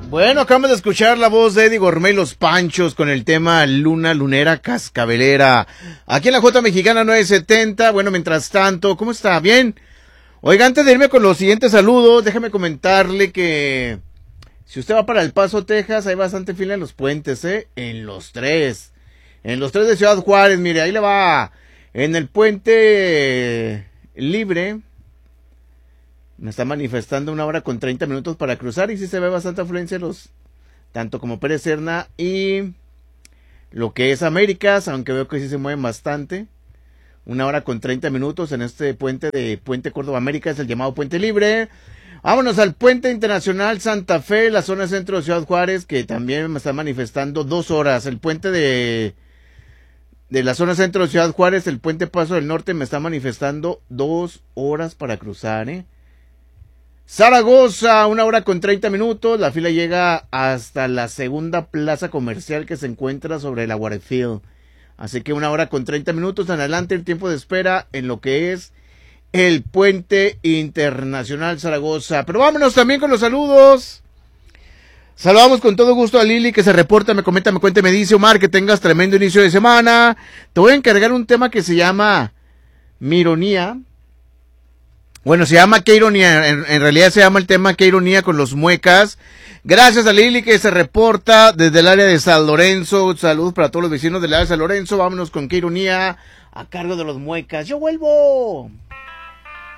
Bueno, acabamos de escuchar la voz de Eddie Gourmet y Los Panchos con el tema Luna Lunera Cascabelera. Aquí en la J Mexicana 970. Bueno, mientras tanto, ¿cómo está? ¿Bien? Oiga, antes de irme con los siguientes saludos, déjame comentarle que si usted va para El Paso, Texas, hay bastante fila en los puentes, En los tres. En los tres de Ciudad Juárez, mire, ahí le va. En el puente Libre me está manifestando 1 hora con 30 minutos para cruzar y sí se ve bastante afluencia tanto como Pérez Serna y lo que es Américas, aunque veo que sí se mueven bastante. 1 hora con 30 minutos en este puente de Puente Córdoba Américas, el llamado Puente Libre. Vámonos al Puente Internacional Santa Fe, la zona centro de Ciudad Juárez, que también me está manifestando 2 horas. El puente de la zona centro de Ciudad Juárez, el Puente Paso del Norte, me está manifestando 2 horas para cruzar, Zaragoza, 1 hora con 30 minutos. La fila llega hasta la segunda plaza comercial que se encuentra sobre la Waterfield. Así que 1 hora con 30 minutos en adelante el tiempo de espera en lo que es el Puente Internacional Zaragoza. Pero vámonos también con los saludos. Saludamos con todo gusto a Lili que se reporta, me comenta, me cuenta, me dice: Omar, que tengas tremendo inicio de semana. Te voy a encargar un tema que se llama Mi Ironía. Bueno, se llama Qué Ironía, en realidad se llama el tema Qué Ironía con los Muecas. Gracias a Lili que se reporta desde el área de San Lorenzo. Saludos para todos los vecinos del área de San Lorenzo. Vámonos con Qué Ironía a cargo de los Muecas. ¡Yo vuelvo!